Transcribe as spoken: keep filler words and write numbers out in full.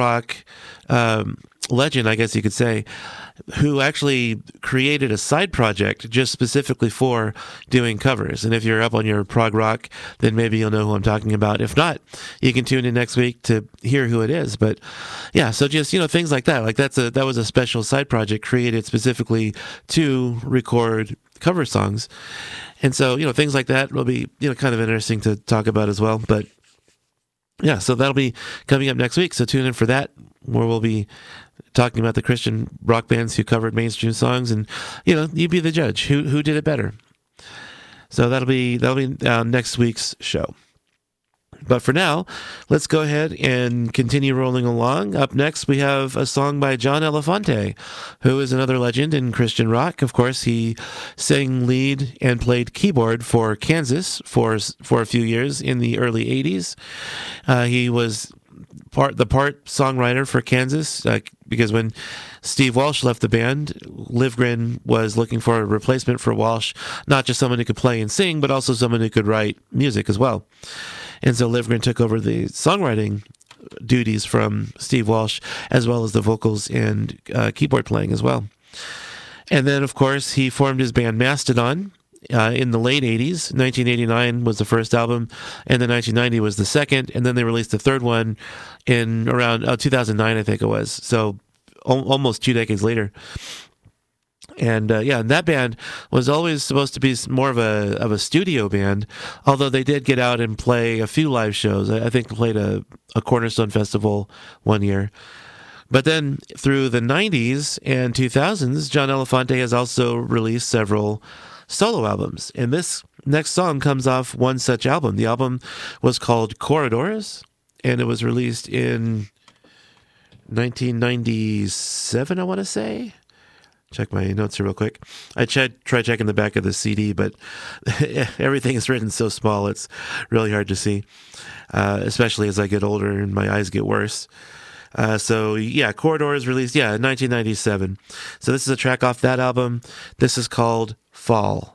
rock um, legend, I guess you could say, who actually created a side project just specifically for doing covers. And if you're up on your prog rock, then maybe you'll know who I'm talking about. If not, you can tune in next week to hear who it is. But yeah, so just, you know, things like that. Like that's a that was a special side project created specifically to record cover songs. And so, you know, things like that will be, you know, kind of interesting to talk about as well. But yeah, so that'll be coming up next week. So tune in for that, where we'll be talking about the Christian rock bands who covered mainstream songs, and you know, you be the judge. Who who did it better? So that'll be that'll be uh, next week's show. But for now, let's go ahead and continue rolling along. Up next, we have a song by John Elefante, who is another legend in Christian rock. Of course, he sang lead and played keyboard for Kansas for for a few years in the early eighties. Uh, he was part the part songwriter for Kansas uh, because when Steve Walsh left the band, Livgren was looking for a replacement for Walsh, not just someone who could play and sing, but also someone who could write music as well. And so Livgren took over the songwriting duties from Steve Walsh, as well as the vocals and uh, keyboard playing as well. And then, of course, he formed his band Mastodon uh, in the late eighties. nineteen eighty-nine was the first album, and then nineteen ninety was the second, and then they released the third one in around uh, two thousand nine, I think it was. So al- almost two decades later. And uh, yeah, and that band was always supposed to be more of a of a studio band, although they did get out and play a few live shows. I, I think they played a, a Cornerstone Festival one year. But then through the nineties and two thousands, John Elefante has also released several solo albums. And this next song comes off one such album. The album was called Corridors, and it was released in nineteen ninety-seven, I want to say. Check my notes here real quick. I tried try checking the back of the C D, but everything is written so small, it's really hard to see, uh, especially as I get older and my eyes get worse. Uh, so, yeah, Corridors released, yeah, in nineteen ninety-seven. So this is a track off that album. This is called Fall.